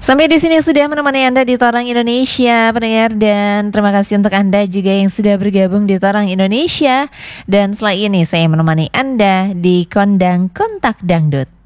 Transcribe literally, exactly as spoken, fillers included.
Sampai di sini sudah menemani Anda di Torang Indonesia, pendengar, dan terima kasih untuk Anda juga yang sudah bergabung di Torang Indonesia. Dan setelah ini saya menemani Anda di Kondang Kontak Dangdut.